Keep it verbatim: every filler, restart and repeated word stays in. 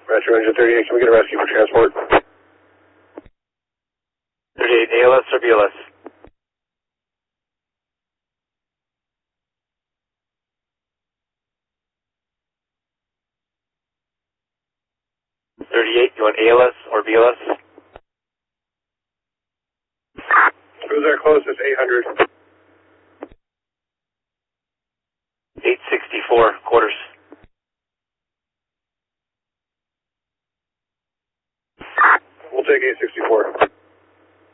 Retro Engine thirty-eight, can we get a rescue for transport? thirty-eight, A L S or B L S? thirty-eight, you want A L S or B L S? Who's our closest? eight hundred. eight sixty-four, quarters.